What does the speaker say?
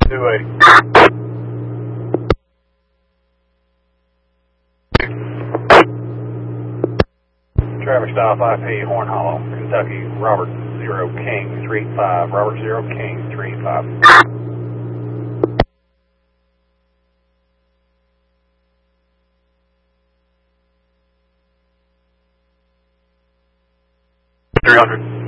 280. Traffic stop IP, Horn Hollow, Kentucky, Robert 0 King 35, Robert 0 King 35. 300.